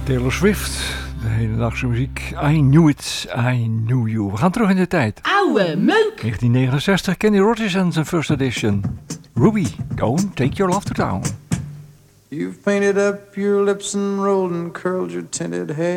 Taylor Swift, de hedendaagse muziek. I Knew It, I Knew You. We gaan terug in de tijd. Oude meuk! 1969, Kenny Rogers en zijn first edition. Ruby, go and take your love to town. You've painted up your lips and rolled and curled your tinted hair.